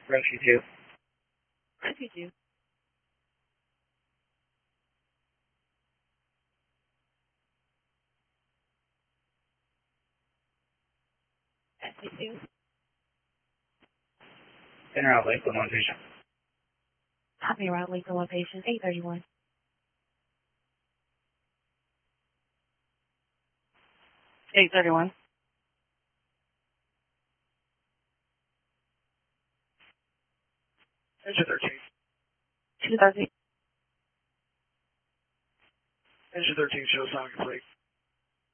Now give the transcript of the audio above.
Rescue 2. Rescue 2. Rescue 2. En route, Lakeland 1 patient. Copy route, Lakeland 1 patient, 831. Engine 13. 230. Engine 13 shows sound complete.